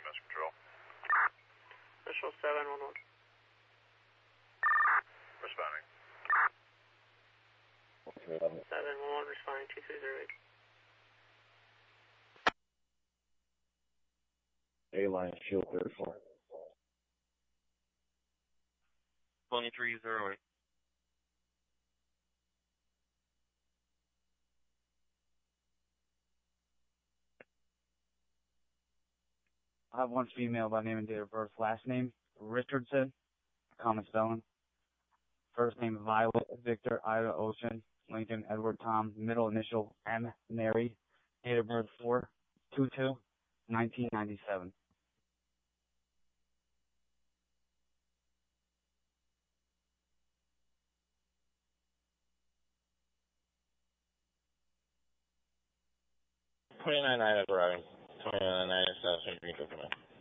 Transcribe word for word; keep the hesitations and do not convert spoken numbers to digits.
Master Patrol. Official seven one one. Responding. seven one one responding two three zero eight. A-line shield thirty-four. twenty-three zero eight. I have one female by name and date of birth. Last name, Richardson, common spelling. First name, Violet, Victor, Ida, Ocean, Lincoln, Edward, Tom. Middle initial, M, Mary. Date of birth, four two two nineteen ninety-seven. twenty-nine nine is arriving. twenty-nine nine is uh, Saint Command.